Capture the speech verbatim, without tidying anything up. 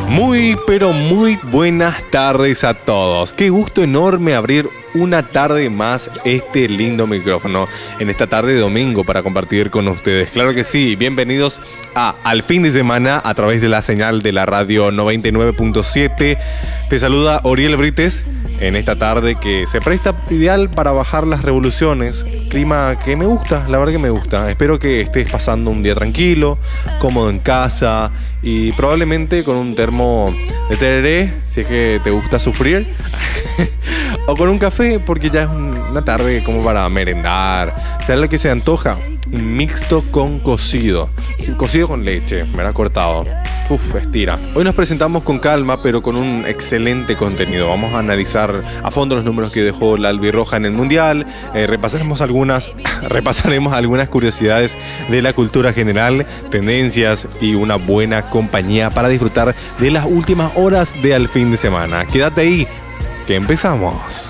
Muy, pero muy buenas tardes a todos. Qué gusto enorme abrir una tarde más este lindo micrófono en esta tarde de domingo para compartir con ustedes. Claro que sí, bienvenidos a Al Fin de Semana a través de la señal de la radio noventa y nueve punto siete. Te saluda Oriel Brites en esta tarde que se presta ideal para bajar las revoluciones. Clima que me gusta, la verdad que me gusta. Espero que estés pasando un día tranquilo, cómodo en casa y probablemente con un termo de tereré, si es que te gusta sufrir, o con un café, porque ya es una tarde como para merendar. ¿Sabes lo que se antoja? Un mixto con cocido, cocido con leche, me ha cortado. Uf, estira. Hoy nos presentamos con calma, pero con un excelente contenido. Vamos a analizar a fondo los números que dejó la albirroja en el Mundial. Eh, repasaremos algunas, repasaremos algunas curiosidades de la cultura general, tendencias y una buena compañía para disfrutar de las últimas horas de Al Fin de Semana. Quédate ahí, que empezamos.